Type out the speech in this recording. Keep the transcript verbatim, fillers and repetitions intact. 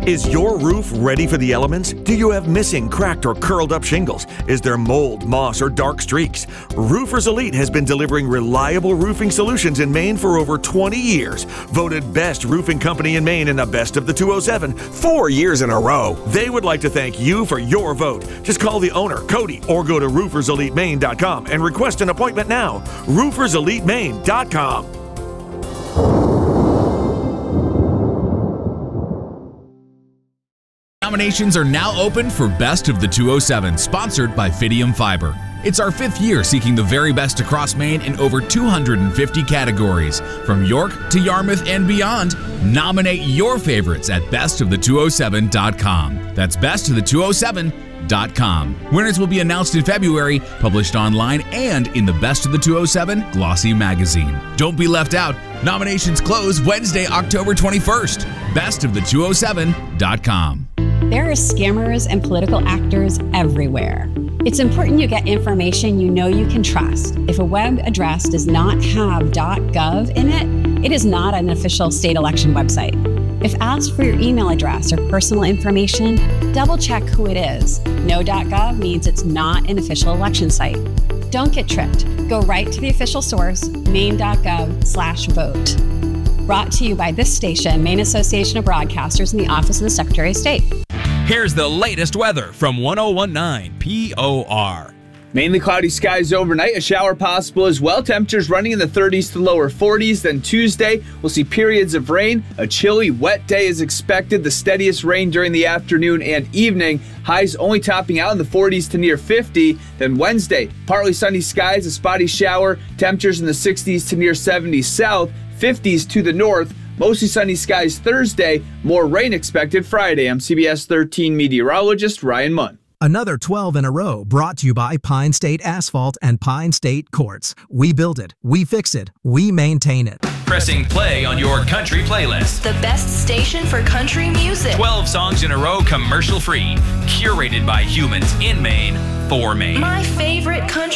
Is your roof ready for the elements? Do you have missing, cracked, or curled up shingles? Is there mold, moss, or dark streaks? Roofers Elite has been delivering reliable roofing solutions in Maine for over twenty years. Voted best roofing company in Maine in the Best of the two oh seven four years in a row. They would like to thank you for your vote. Just call the owner, Cody, or go to roofers elite maine dot com and request an appointment now. roofers elite maine dot com. Nominations are now open for Best of the two oh seven, sponsored by Fidium Fiber. It's our fifth year seeking the very best across Maine in over two hundred fifty categories. From York to Yarmouth and beyond, nominate your favorites at best of the two oh seven dot com. That's best of the two oh seven dot com. Winners will be announced in February, published online and in the Best of the two oh seven Glossy magazine. Don't be left out. Nominations close Wednesday, October twenty-first. best of the two oh seven dot com. There are scammers and political actors everywhere. It's important you get information you know you can trust. If a web address does not have .gov in it, it is not an official state election website. If asked for your email address or personal information, double check who it is. No .gov means it's not an official election site. Don't get tricked. Go right to the official source, maine.gov slash vote. Brought to you by this station, Maine Association of Broadcasters, and the Office of the Secretary of State. Here's the latest weather from one oh one point nine P O R. Mainly cloudy skies overnight, a shower possible as well. Temperatures running in the thirties to lower forties. Then Tuesday, we'll see periods of rain. A chilly, wet day is expected. The steadiest rain during the afternoon and evening. Highs only topping out in the forties to near fifty. Then Wednesday, partly sunny skies, a spotty shower. Temperatures in the sixties to near seventies south, fifties to the north. Mostly sunny skies Thursday, more rain expected Friday. I'm C B S thirteen meteorologist Ryan Munn. Another twelve in a row brought to you by Pine State Asphalt and Pine State Quartz. We build it, we fix it, we maintain it. Pressing play on your country playlist. The best station for country music. twelve songs in a row commercial free. Curated by humans in Maine for Maine. My favorite country